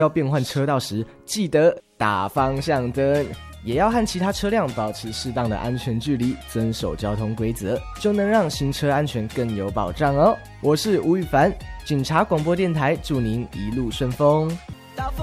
要变换车道时记得打方向灯，也要和其他车辆保持适当的安全距离，遵守交通规则，就能让行车安全更有保障哦。我是吴宇凡，警察广播电台，祝您一路顺风。